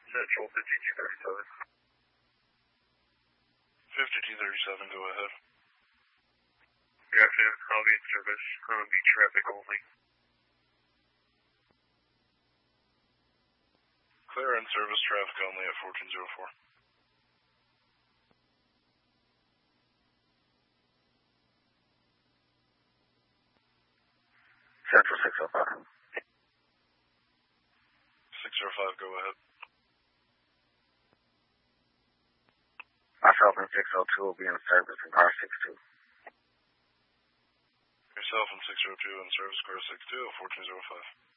Central 5237. 5237, go ahead. Good afternoon. I'll be in service. Be traffic only. Clear in service, traffic only at 1404. Central 605. 605, go ahead. Myself and 602 will be in service in car 62. Yourself and 602 in service, car 62 at 1405.